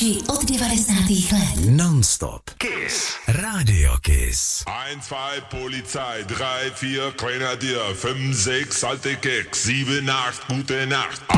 Hity od 90. let. Non-stop. Kiss. Radio Kiss. 1, 2, Polizei, 3, 4, Grenadier, 5, 6, alte Keks, 7, 8, gute Nacht.